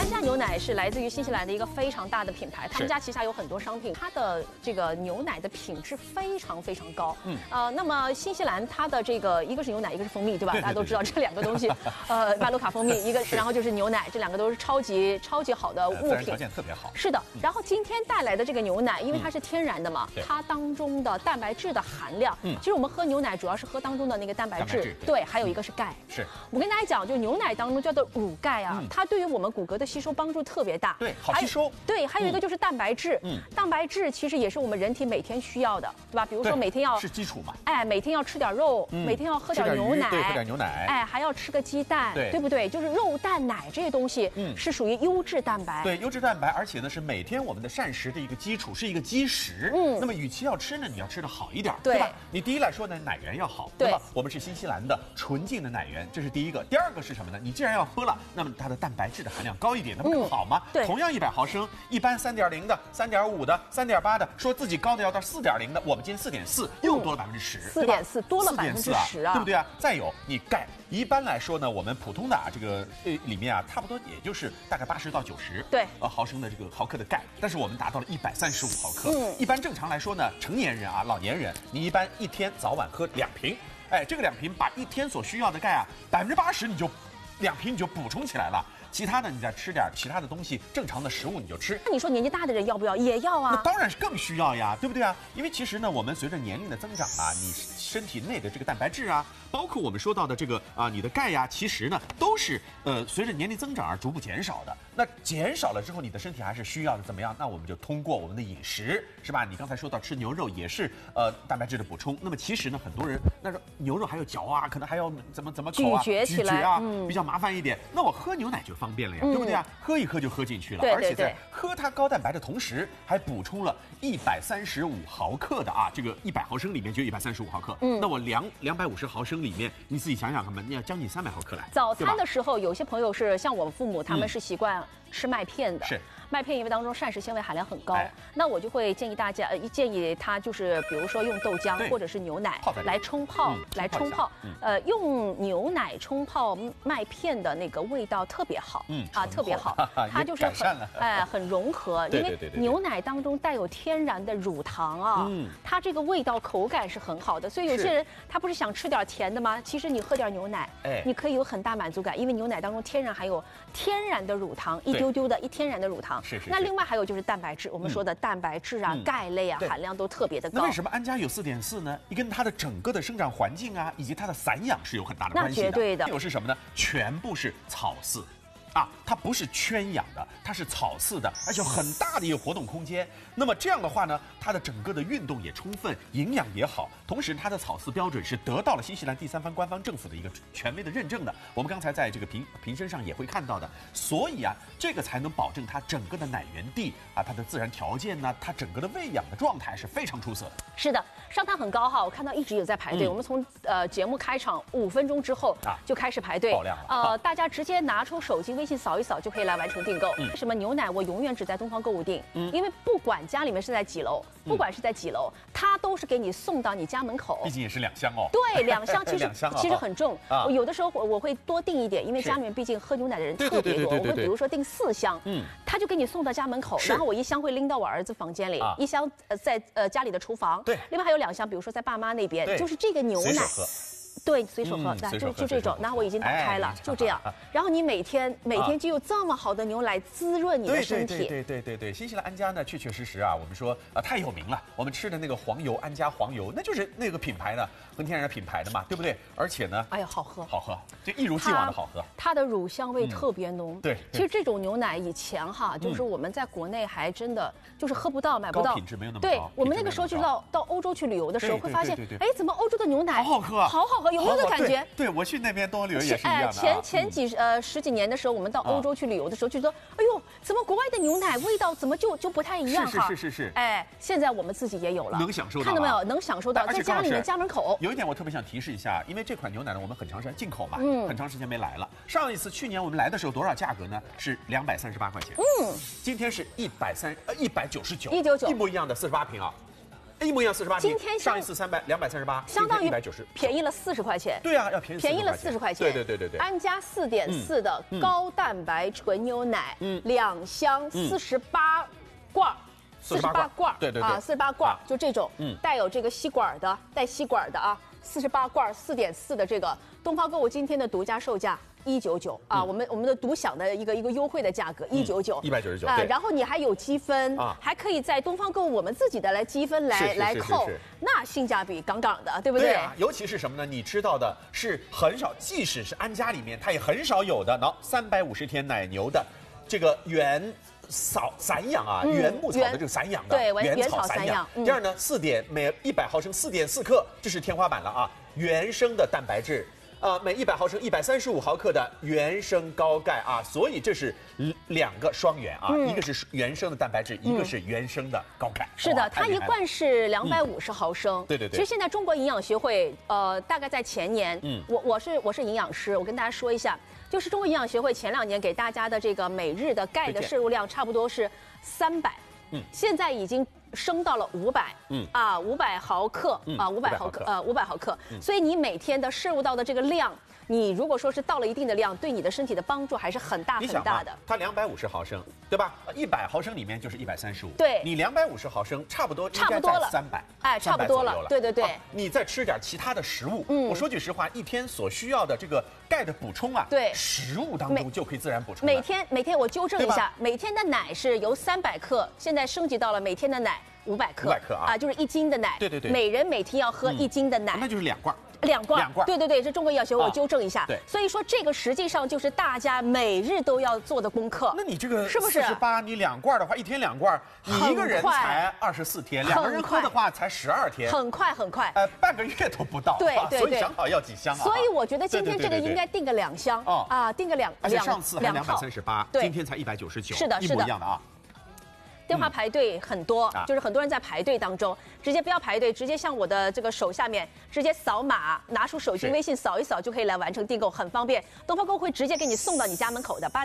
安佳牛奶是来自于新西兰的一个非常大的品牌，他们家旗下有很多商品，它的这个牛奶的品质非常非常高。那么新西兰它的这个一个是牛奶，一个是蜂蜜，对吧？大家都知道这两个东西，巴鲁卡蜂蜜一个，然后就是牛奶，这两个都是超级好的物品， 条件特别好。 是的。然后今天带来的这个牛奶，因为它是天然的嘛，它当中的蛋白质的含量，其实我们喝牛奶主要是喝当中的那个蛋白质，对，还有一个是钙。 是我跟大家讲，就牛奶当中叫做乳钙啊，它对于我们骨骼的吸收帮助特别大， 对，好吸收。 对，还有一个就是蛋白质，蛋白质其实也是我们人体每天需要的，对吧？比如说每天要是基础嘛， 哎，每天要吃点肉，每天要喝点牛奶， 对，喝点牛奶， 哎，还要吃个鸡蛋，对不对？就是肉蛋奶这些东西，是属于优质蛋白， 对，优质蛋白，而且呢是每天我们的膳食的一个基础，是一个基石。那么与其要吃呢，你要吃的好一点，对吧？你第一来说呢，奶源要好，那么我们是新西兰的纯净的奶源，这是第一个。第二个是什么呢？你既然要喝了，那么它的蛋白质的含量高一点，那不更好吗？ 对， 同样100毫升，一般3.0的、3.5的、3.8的，说自己高的要到4.0的，我们今天4.4，又多了10%，4.4 多了10%啊， 对不对啊？再有你钙，一般来说呢，我们普通的这个里面啊，差不多也就是大概80到90毫升的这个毫克的钙，但是我们达到了135毫克。一般正常来说呢，成年人啊、老年人，你一般一天早晚喝2瓶，哎，这个2瓶把一天所需要的钙啊80%你就2瓶你就补充起来了。其他的你再吃点其他的东西，正常的食物你就吃。 那你说年纪大的人要不要？也要啊。 那当然是更需要呀，对不对啊？因为其实呢，我们随着年龄的增长啊，你身体内的这个蛋白质啊，包括我们说到的这个你的钙呀，其实呢都是随着年龄增长而逐步减少的。那减少了之后，你的身体还是需要的怎么样？那我们就通过我们的饮食，是吧？你刚才说到吃牛肉也是蛋白质的补充。那么其实呢，很多人那说牛肉还要嚼啊，可能还要怎么口啊咀嚼起来啊，比较麻烦一点。那我喝牛奶就方便了呀，对不对啊？喝一喝就喝进去了，而且在喝它高蛋白的同时，还补充了135毫克的啊，这个100毫升里面就135毫克。那我250毫升里面，你自己想想看吧，你要将近300毫克来。 早餐的时候，有些朋友是像我们父母，他们是习惯吃麦片的， 是麦片因为当中膳食纤维含量很高，那我就会建议大家，建议他就是比如说用豆浆或者是牛奶来冲泡，用牛奶冲泡麦片的那个味道特别好，特别好，它就是很融合，因为牛奶当中带有天然的乳糖啊，它这个味道口感是很好的，所以有些人他不是想吃点甜的吗？其实你喝点牛奶，你可以有很大满足感，因为牛奶当中天然含有天然的乳糖，一丢丢的天然的乳糖。那另外还有就是蛋白质，我们说的蛋白质啊、钙类啊含量都特别的高。 那为什么安佳有4.4呢？跟它的整个的生长环境啊，以及它的散养是有很大的关系的。 那绝对的。 有是什么呢？全部是草饲。它不是圈养的，它是草饲的，而且有很大的一个活动空间。那么这样的话呢，它的整个的运动也充分，营养也好，同时它的草饲标准是得到了新西兰第三方官方政府的一个权威的认证的。我们刚才在这个瓶身上也会看到的，所以啊，这个才能保证它整个的奶源地啊，它的自然条件呢，它整个的喂养的状态是非常出色的。 是的，上摊很高哈，我看到一直有在排队。我们从节目开场5分钟之后就开始排队， 爆量了。 大家直接拿出手机微信扫一扫就可以来完成订购。为什么牛奶我永远只在东方购物订？因为不管家里面是在几楼，它都是给你送到你家门口。 毕竟也是2箱哦。 对，2箱其实很重。有的时候我会多订一点，因为家里面毕竟喝牛奶的人特别多。我会比如说订4箱，他就给你送到家门口，然后我1箱会拎到我儿子房间里，1箱在家里的厨房，另外还有2箱，比如说在爸妈那边，就是这个牛奶。对，随手喝，就这种。然后我已经打开了，就这样。然后你每天就有这么好的牛奶滋润你的身体。 对。新西兰安佳呢，确实啊，我们说太有名了。我们吃的那个黄油，安佳黄油，那就是那个品牌的，纯天然品牌的嘛，对不对？而且呢， 哎呀，好喝， 就一如既往的好喝。 它的乳香味特别浓。对，其实这种牛奶以前哈，就是我们在国内还真的就是喝不到、买不到， 品质没有那么高。对，我们那个时候就到欧洲去旅游的时候，会发现，哎，怎么欧洲的牛奶好好喝， 好喝。有没有这感觉？ 对，我去那边东欧旅游也是一样的。 前10几年的时候，我们到欧洲去旅游的时候，就说，哎呦，怎么国外的牛奶味道怎么就不太一样哈？ 是。 哎，现在我们自己也有了， 能享受到， 看到没有？能享受到，在家里面家门口。 有一点我特别想提示一下，因为这款牛奶呢，我们很长时间进口嘛，很长时间没来了。上一次去年我们来的时候多少价格呢？是238块钱。今天是199，199，一模一样的48瓶啊。 一模一样48。 今天上一次238， 相当于 190， 便宜了40块钱。 对啊，要便宜了40块钱。 对。 安佳4.4的高蛋白纯牛奶，2箱48罐。48罐， 对啊，48罐，就这种，带有这个吸管的，带吸管的啊，48罐4.4的这个东方购物今天的独家售价199啊，我们的独享的一个优惠的价格199，199啊，然后你还有积分啊，还可以在东方购物我们自己的来积分来扣，那性价比杠杠的，对不对？ 对啊，尤其是什么呢？你知道的是很少，即使是安佳里面，它也很少有的。350天奶牛的这个原散养啊，原牧草的这个散养的， 对， 原草散养。第二呢每100毫升4.4克，这是天花板了啊，原生的蛋白质。每100毫升135毫克的原生高钙啊，所以这是2个双元啊，一个是原生的蛋白质，一个是原生的高钙。 是的，它一罐是250毫升。 对。 其实现在中国营养学会大概在前年，我是营养师，我跟大家说一下，就是中国营养学会前2年给大家的这个每日的钙的摄入量差不多是300，现在已经升到了500毫克，500毫克，所以你每天的摄入到的这个量，你如果说是到了一定的量，对你的身体的帮助还是很大很大的。 它250毫升，对吧？100毫升里面就是135， 对， 你250毫升差不多了300， 哎，差不多了，对。 你再吃点其他的食物，我说句实话，一天所需要的这个钙的补充啊， 对， 食物当中就可以自然补充。 每天我纠正一下，每天的奶是由300克，现在升级到了每天的奶500克啊，就是1斤的奶。 对。 每人每天要喝1斤的奶， 那就是2罐。 2罐，对，这中国营养学我纠正一下。 对， 所以说这个实际上就是大家每日都要做的功课。 那你这个是不是 48？你2罐的话，一天2罐，你一个人才24天，2个人喝的话才12天， 很快。 半个月都不到。 对， 所以想好要几箱啊？ 所以我觉得今天这个应该定个2箱啊，定个2， 而且上次还238，今天才199， 是的， 一模一样的啊。 电话排队很多，就是很多人在排队当中，直接不要排队，直接向我的这个手下面直接扫码，拿出手机微信扫一扫就可以来完成订购，很方便。东方购物会直接给你送到你家门口的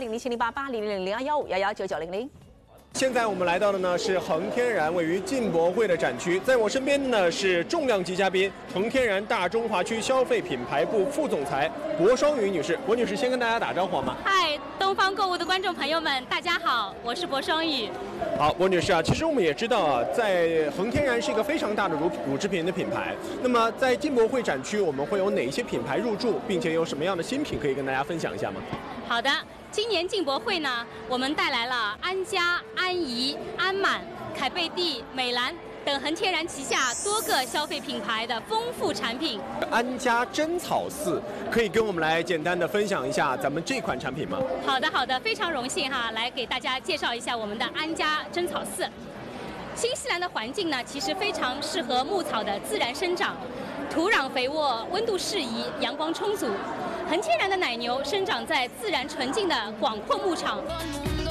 ，80070880000215119900。 现在我们来到的呢是恒天然位于进博会的展区，在我身边呢是重量级嘉宾，恒天然大中华区消费品牌部副总裁薄双宇女士。薄女士先跟大家打招呼好吗？ 嗨，东方购物的观众朋友们，大家好，我是薄双宇。 好，薄女士啊，其实我们也知道啊，在恒天然是一个非常大的乳制品的品牌。那么在进博会展区，我们会有哪些品牌入驻，并且有什么样的新品可以跟大家分享一下吗？ 好的。今年进博会呢，我们带来了安佳、安怡、安满、凯贝蒂、美兰等恒天然旗下多个消费品牌的丰富产品。 安佳真草4，可以跟我们来简单的分享一下咱们这款产品吗？ 好的，非常荣幸哈，来给大家介绍一下我们的安佳真草4。新西兰的环境呢，其实非常适合牧草的自然生长，土壤肥沃，温度适宜，阳光充足。恒天然的奶牛生长在自然纯净的广阔牧场。